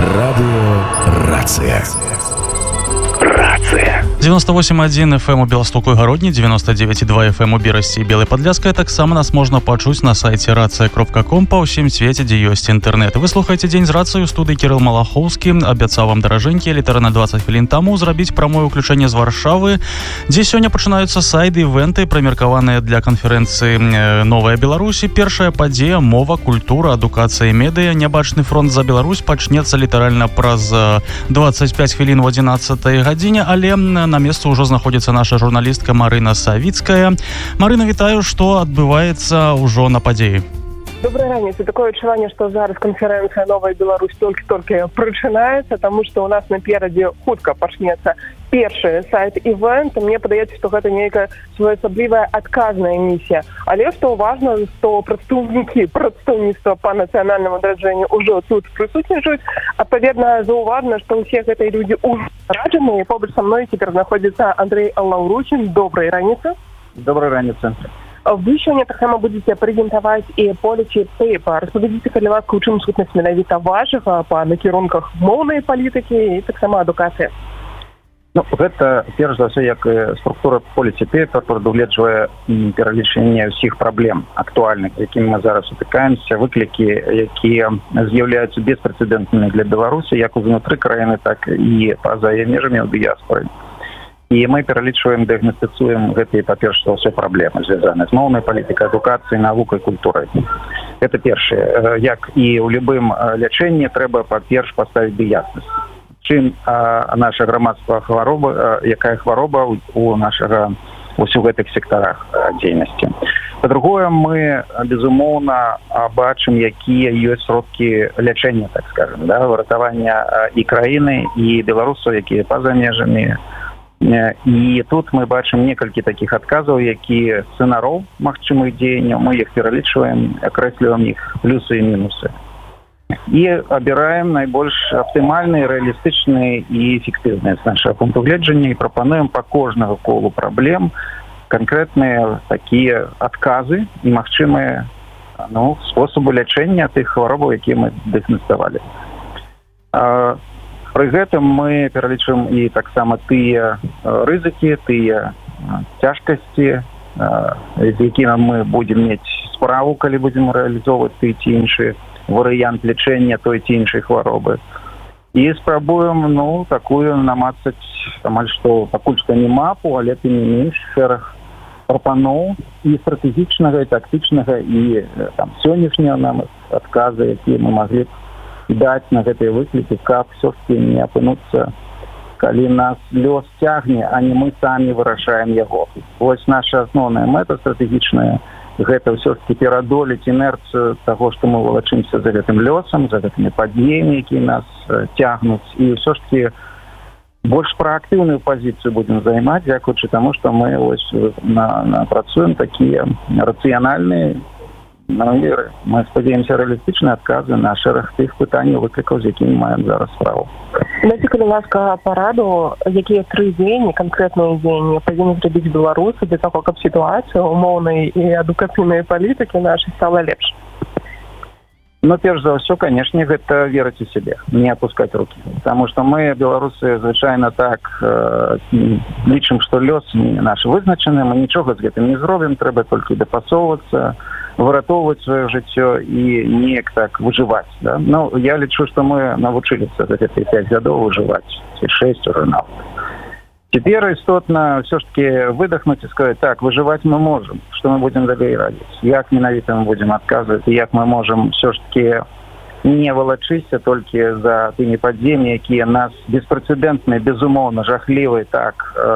Радио «Рация». 98,1 FM у Беластоку і Гародні, 99,2 FM у Берасці і Белай Падляшскай. Таксама нас можна пачуць на сайце racia.com па ўсім свеце, дзе ёсць інтэрнэт. Вы слухаеце «Дзень з рацыяй» у студыі Кірыл Малахоўскі. Абяцаў вам, даражэнькі, літаральна 20 хвілін таму зрабіць прамое ўключэнне з Варшавы, дзе сёння пачынаюцца сайды, івэнты, прымеркаваныя для канферэнцыі «Новая Беларусь». Першая падзея, мова, культура, адукацыя і медыя. Нябачны фронт за Беларусь пачнецца літаральна праз 25 хвілін у 11 гадзіне, але на месцы ўжо знаходзіцца наша журналістка Марына Савіцкая. Марына, вітаю, што адбываецца ўжо на падзеі. Доброй раніцы. Такое адчуванне, што зараз канферэнцыя «Новая Беларусь» толькі прачынаецца, таму што ў нас наперадзе хутка пачнецца першы сайт-івент. Мне падаецца, што гэта нейкая своеасаблівая адказная місія. Але што важна, што прадстаўніцтва па нацыянальнаму адраджэнню ўжо тут прысутнічаюць. Адпаведна, заўважна, што ўсе гэтыя людзі ўжо раджаны. Побач са мной цяпер знаходзіцца Андрэй Лаўруцін. Добрай раніцы. Добрай раніцы. Вы сёння таксама будзеце прэзентаваць і полічы пейпа. Распавядзіце, калі ласка, у чым сутнасць менавіта вашага па накірунках моўнай палітыкі і таксама адукацыі. Гэта, перш за ўсё, як структура поліці пейпа прадугледжвае пералічэнне ўсіх праблем актуальных, з якімі мы зараз сутыкаемся, выклікі, якія з'яўляюцца беспрэцэдэнтнымі для Беларусі, як унутры краіны, так і па-за яе межамі ў дыяспоры. І мы пералічваем, дыягнастыцуем гэтыя, па-перш, ўсе праблемы, звязаныя з моўнай палітыкай, адукацыяй, навукай, культурай. Гэта першае. Як і ў любым лячэнні, трэба, па-перш, паставіць дыягназ. Чым наша грамадства хвароба, якая хвароба у нашага ўсіх гэтых сектарах дзейнасці. Па-другое, мы, безумоўна, бачым, якія ёсць сродкі лячэння, так скажем, выратавання і краіны, і беларусаў, якія па-за межамі. І тут мы бачым некалькі такіх адказаў, якія сцэнароў магчымых дзеянняў, мы іх пералічваем, акрэсліваем іх плюсы і мінусы. І абіраем найбольш аптымальныя, рэалістычныя і эфектыўныя з нашага пункту гледжання і прапануем па кожнага колу праблем канкрэтныя такія адказы і магчымыя спосабы лячэння тых хваробаў, якія мы дыягнаставалі. Пры гэтым мы пералічваем і таксама тыя рызыкі, тыя цяжкасці, з якімі мы будзем мець справу, калі будзем рэалізоўваць той ці іншы варыянт лячэння той ці іншай хваробы. І спрабуем, такую намацаць амаль што, пакуль што не мапу, але тым не менш шэраг прапаноў і стратэгічнага, і тактычнага, і сённяшнія нам адказы, якія мы маглі б даць на гэтыя выклікі, каб ўсё-таки не апынуцца, калі нас лёс цягне, а не мы самі вырашаем яго. Вось наша асноўная мэта стратэгічная, гэта ўсё-таки перадолець інерцыю таго, што мы валачымся за гэтым лёсам, за гэтымі падзеямі, якія нас цягнуць, і ўсё-таки больш праактыўную пазіцыю будзем займаць, дзякуючы таму, што мы напрацуем такія рацыянальныя, мы спадзяемся рэалістычныя адказы на шэраг тых пытанняў, выклікаў, з якімі маем зараз справу. Дайце, калі ласка, параду, якія 3 дзеянні, канкрэтныя дзеянні павінны зрабіць беларусы для таго, каб сітуацыя ў моўнай і адукацыйнай палітыкі нашай стала лепш? Перш за ўсё, канешне, гэта верыць у сябе, не апускаць рукі. Таму што мы, беларусы, звычайна так лічым, што лёс наш вызначаны, мы нічога з гэтым не зробім, трэба толькі дапасоўвацца, выратоўваць сваё жыццё і неяк так выжываць. Я лічу, што мы навучыліся за гэтыя 5 гадоў выжываць, ці 6 уже нават. Цяпер істотна ўсё ж таки выдохнуць і сказаць, так, выжываць мы можам, што мы будзем далей рабіць, як менавіта мы будзем адказваць, і як мы можам ўсё ж таки не валачыся толькі за тымі падзеямі, якія нас беспрэцэдэнтныя, безумоўна, жахлівыя, так,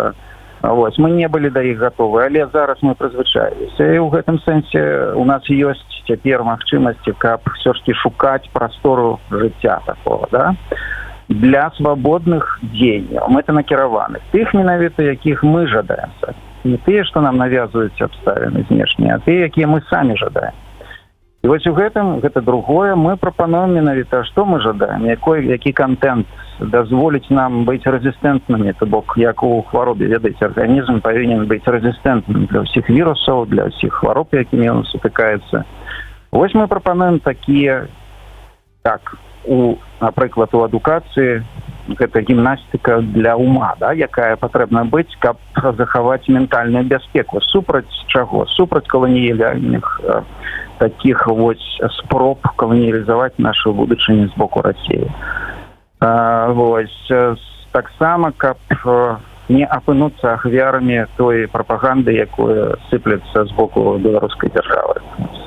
мы не былі да іх гатовы, але зараз мы прызвычаіліся. І ў гэтым сэнсе у нас ёсць цяпер магчымасці, каб ўсё ж таки шукаць прастору жыцця такого, для свабодных дзеянняў, мэтанакіраваных, тых менавіта, якіх мы жадаем. Не тыя, што нам навязваюць абставіны знешнія, а тыя, якія мы самі жадаем. І вось у гэтым, гэта другое, мы прапануем менавіта, што мы жадаем, які контент дазволіць нам быць рэзістэнтнымі, то бок, як у хваробе, ведаеце, арганізм павінен быць рэзістэнтным для ўсіх вірусаў, для ўсіх хвароб, якімі ён сутыкаецца. Вось мы прапануем такія, напрыклад, у адукацыі гэта гімнастыка для ума, да, якая патрэбна быць, каб захаваць ментальную бяспеку. Супраць чаго? Супраць каланіяльных такіх вось спроб каланіялізаваць нашу будучыню з боку Расіі. Вось таксама, каб не апынуцца ахвярамі той прапаганды, якая сыплецца з боку беларускай дзяржавы.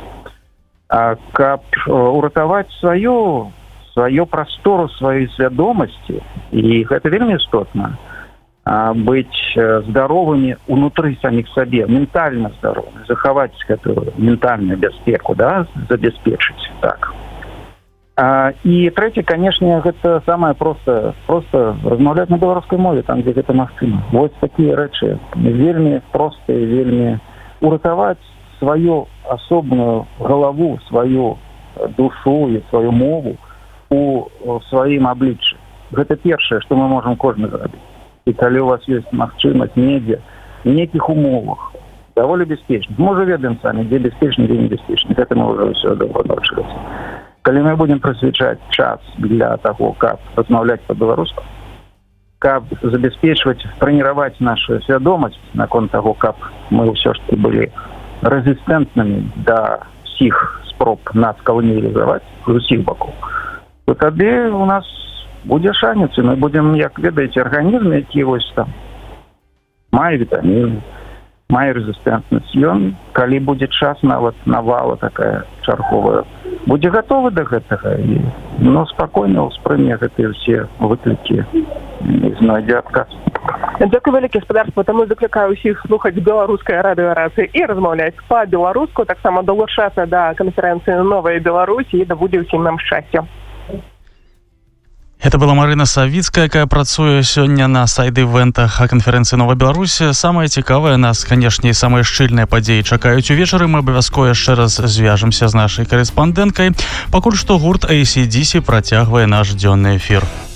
Каб уратаваць сваю прастору, сваёй свядомасці, і гэта вельмі істотна, быць здаровымі унутры саміх сабе, ментальна здаровымі, захаваць гэтую ментальную бяспеку, да, забяспечыць. Так. І трэцяе, канешне, гэта самае проста размаўляць на беларускай мове, там, дзе гэта магчыма. Вось такія рэчы вельмі простыя, вельмі уратаваць сваю асобную галаву, сваю душу і сваю мову у сваім абліччы. Гэта першае, што мы можам кожны зрабіць. І калі у вас ёсць магчымасць недзе, в нейкіх умовах, даволі бяспечных. Мы ўжо ведаем самі, дзе бяспечны, дзе небяспечны. Гэта мы ўжо ўсё добра навучыліся. Калі мы будем прысвячаць час для таго, каб размаўляць па-беларуску, каб забяспечваць, трэніраваць нашу свядомасць наконт таго, каб мы ўсё ж таки былі рэзістэнтнымі да ўсіх спроб нас каланіялізаваць з усіх бакоў, то тады у нас будзе шанец, і мы будзем, як ведаеце, арганізм, які вось там мае вітаміны, мае рэзістэнтнасць. Ён, калі будзе час, нават навала такая чарговая, будзе гатовы да гэтага і спакойна ўспрыме гэтыя ўсе выклікі і знойдзе адказ. Дзякуй вялікі, гаспадарства, таму заклікаю ўсіх слухаць беларускае радыёрацыі і размаўляць па-беларуску, таксама далучацца да канферэнцыі «Новая Беларусь», і да будзе ўсім нам шчасця. Это была Марына Савіцкая, якая працуе сёння на сайд-івентах канферэнцыі «Новая Беларусь». Самае цікавае нас, канешне, і самыя шчыльныя падзеі чакаюць увечары. Мы абавязкова яшчэ раз звяжемся з нашай карэспандэнткай. Пакуль што гурт AC/DC працягвае наш дзённы эфір.